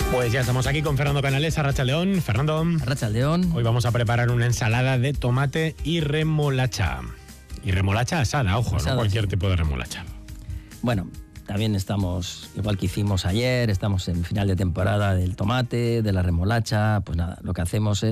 Pues ya estamos aquí con Fernando Canales, Arratsaldeón. Fernando. Arratsaldeón. Hoy vamos a preparar una ensalada de tomate y remolacha. Y remolacha asada, ojo, asada, no cualquier tipo de remolacha. Bueno, también estamos, igual que hicimos ayer, estamos en final de temporada del tomate, de la remolacha. Pues nada, lo que hacemos es